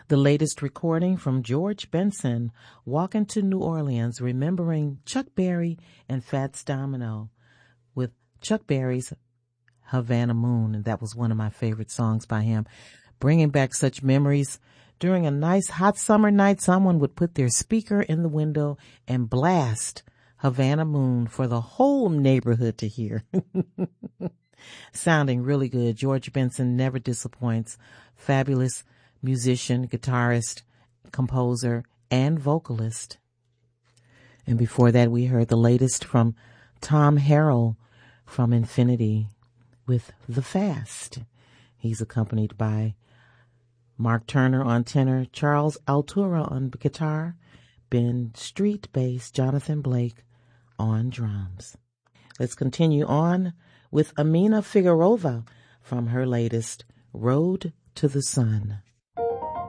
The latest recording from George Benson, Walking to New Orleans, remembering Chuck Berry and Fats Domino with Chuck Berry's Havana Moon. And that was one of my favorite songs by him. Bringing back such memories. During a nice hot summer night, someone would put their speaker in the window and blast Havana Moon for the whole neighborhood to hear. Sounding really good. George Benson never disappoints. Fabulous musician, guitarist, composer, and vocalist. And before that, we heard the latest from Tom Harrell from Infinity with The Fast. He's accompanied by Mark Turner on tenor, Charles Altura on guitar, Ben Street bass, Jonathan Blake on drums. Let's continue on with Amina Figueroa from her latest Road to the Sun.